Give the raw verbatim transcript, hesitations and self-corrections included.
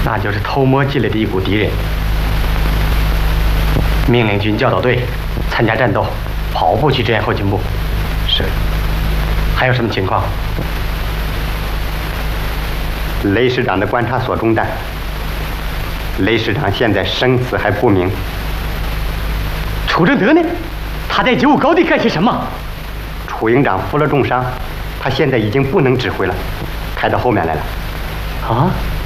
那就是偷摸进来的一股敌人。命令军教导队参加战斗，跑步去支援后勤部。是。还有什么情况？雷师长的观察所中弹，雷师长现在生死还不明。楚正德呢？他在九五高地干些什么？楚营长负了重伤，他现在已经不能指挥了，开到后面来了。啊？